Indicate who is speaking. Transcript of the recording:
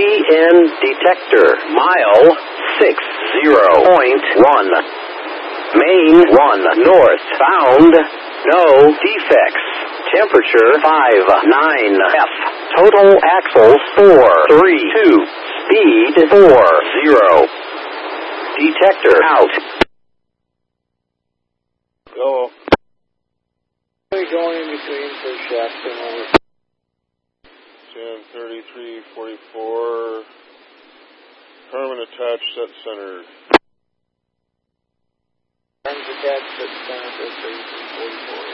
Speaker 1: VN detector, mile 60.1. Main 1 north, found, no defects. Temperature 59F. Total axles 432. Speed 40. Detector out.
Speaker 2: Go. Going in between for Shaston over. 10:33:44. Herman attached, set center. Herman's attached, set center, 33:44.